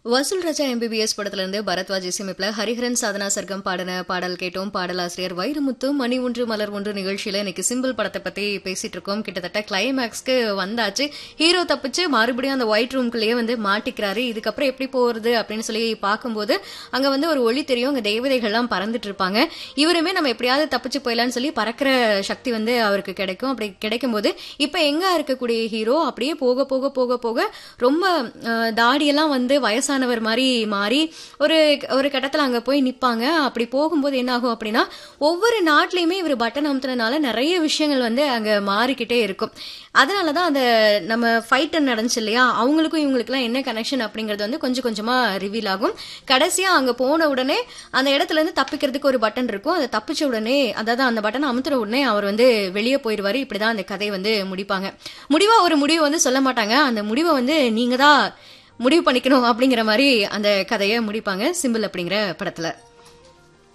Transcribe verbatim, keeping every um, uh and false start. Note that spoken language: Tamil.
வசூல் ராஜா எம்பிபிஎஸ் படத்துல இருந்து பரத்வாஜ் இசையமைப்புல ஹரிஹரன் சாதனா சர்க்கம் பாடின பாடல் கேட்டோம். பாடலாசிரியர் வைரமுத்து. மணி ஒன்று மலர் ஒன்று நிகழ்ச்சியில இன்னைக்கு சிம்பிள் படத்தை பத்தி பேசிட்டு இருக்கோம். கிட்டத்தட்ட கிளைமேக்ஸ்க்கு வந்தாச்சு. ஹீரோ தப்பிச்சு மறுபடியும் அந்த ஒயிட் ரூம்குள்ளேயே வந்து மாட்டிக்கிறாரு. இதுக்கப்புறம் எப்படி போறது அப்படின்னு சொல்லி பார்க்கும்போது அங்க வந்து ஒரு ஒளி தெரியும். அங்க தேவதைகள்லாம் பறந்துட்டு இருப்பாங்க. இவருமே நம்ம எப்படியாவது தப்பிச்சு போயிடலாம்னு சொல்லி பறக்கிற சக்தி வந்து அவருக்கு கிடைக்கும். அப்படி கிடைக்கும் போது இப்ப எங்க இருக்கக்கூடிய ஹீரோ அப்படியே போக போக போக போக ரொம்ப தாடியெல்லாம் வந்து வயசு வர் மாதிரி மாறி ஒரு ஒரு கட்டத்துல அங்க போய் நிப்பாங்க. அப்படி போகும்போது என்ன ஆகும் அப்படின்னா, ஒவ்வொரு நாட்டிலயுமே இவர் பட்டன் அமுத்துறதுனால நிறைய விஷயங்கள் வந்து அங்க மாறிக்கிட்டே இருக்கும். அதனாலதான் அந்த நம்ம ஃபைட்டர் நடந்துச்சு இல்லையா, அவங்களுக்கும் இவங்களுக்கு எல்லாம் என்ன கனெக்ஷன் அப்படிங்கறது வந்து கொஞ்சம் கொஞ்சமா ரிவீல் ஆகும். கடைசியா அங்க போன உடனே அந்த இடத்துல இருந்து தப்பிக்கிறதுக்கு ஒரு பட்டன் இருக்கும். அதை தப்பிச்ச உடனே, அதாவது அந்த பட்டன் அமுத்துற உடனே அவர் வந்து வெளியே போயிடுவாரு. இப்படிதான் அந்த கதையை வந்து முடிப்பாங்க. முடிவா ஒரு முடிவு வந்து சொல்ல மாட்டாங்க. அந்த முடிவை வந்து நீங்க தான் முடிவு பண்ணிக்கணும் அப்படிங்கிற மாதிரி அந்த கதையை முடிப்பாங்க சிம்பிள் அப்படிங்கிற படத்துல.